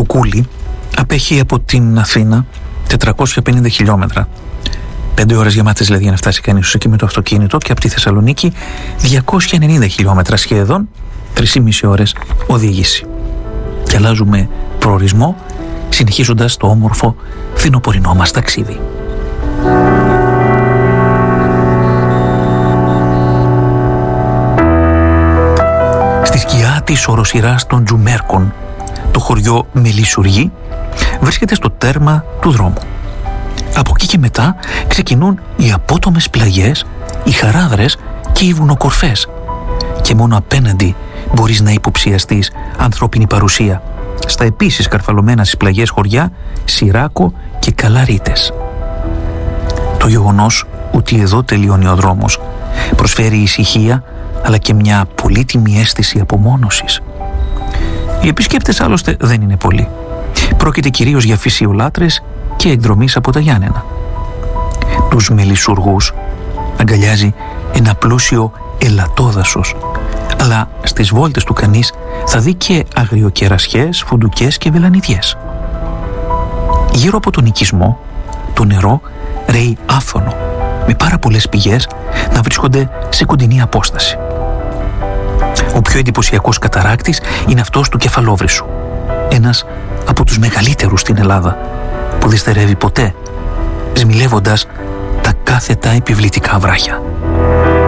Κούλι απέχει από την Αθήνα 450 χιλιόμετρα. 5 ώρες γεμάτες δηλαδή για να φτάσει κανείς εκεί με το αυτοκίνητο, και από τη Θεσσαλονίκη 290 χιλιόμετρα, σχεδόν 3,5 ώρες οδήγηση. Και αλλάζουμε προορισμό συνεχίζοντας το όμορφο φθινοπορεινό μας ταξίδι. Στη σκιά της οροσειράς των Τζουμέρκων, το χωριό Μελισσουργή βρίσκεται στο τέρμα του δρόμου. Από εκεί και μετά ξεκινούν οι απότομες πλαγιές, οι χαράδρες και οι βουνοκορφές, και μόνο απέναντι μπορείς να υποψιαστείς ανθρώπινη παρουσία στα επίσης καρφαλωμένα στις πλαγιές χωριά Σιράκο και Καλαρίτες. Το γεγονός ότι εδώ τελειώνει ο δρόμος προσφέρει ησυχία, αλλά και μια πολύτιμη αίσθηση απομόνωσης. Οι επισκέπτες άλλωστε δεν είναι πολλοί. Πρόκειται κυρίως για φυσιολάτρες και εκδρομείς από τα Γιάννενα. Τους Μελισσουργούς αγκαλιάζει ένα πλούσιο ελατόδασος, αλλά στις βόλτες του κανείς θα δει και αγριοκερασιές, φουντουκές και βελανιδιές. Γύρω από τον οικισμό το νερό ρέει άφθονο, με πάρα πολλές πηγές να βρίσκονται σε κοντινή απόσταση. Ο πιο εντυπωσιακός καταράκτης είναι αυτός του Κεφαλόβρυσσου, ένας από τους μεγαλύτερους στην Ελλάδα, που δεν στερεύει ποτέ, σμιλεύοντας τα κάθετα επιβλητικά βράχια.